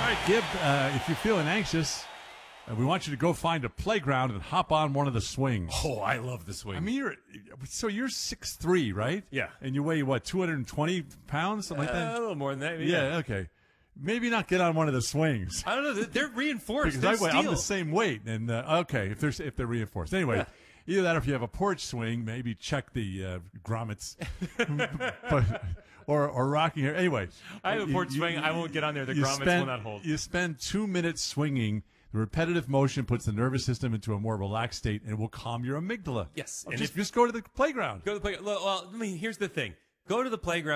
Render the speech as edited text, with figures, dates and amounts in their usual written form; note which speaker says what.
Speaker 1: right, Gib, if you're feeling anxious, we want you to go find a playground and hop on one of the swings.
Speaker 2: Oh, I love the swing.
Speaker 1: I mean, you're 6'3", right?
Speaker 2: Yeah.
Speaker 1: And you weigh, what, 220 pounds, something like that?
Speaker 2: A little more than that.
Speaker 1: Yeah, okay. Maybe not get on one of the swings.
Speaker 2: I don't know. They're reinforced.
Speaker 1: Because
Speaker 2: They're
Speaker 1: I'm
Speaker 2: steel.
Speaker 1: the same weight. And, okay, if they're reinforced. Anyway, either that or if you have a porch swing, maybe check the grommets. or rocking hair. Anyway.
Speaker 2: I have a porch swing. I won't get on there. The grommets will not hold.
Speaker 1: You spend 2 minutes swinging. The repetitive motion puts the nervous system into a more relaxed state and will calm your amygdala.
Speaker 2: Yes.
Speaker 1: And just go to the playground.
Speaker 2: Go to the playground. Well, I mean, here's the thing. Go to the playground.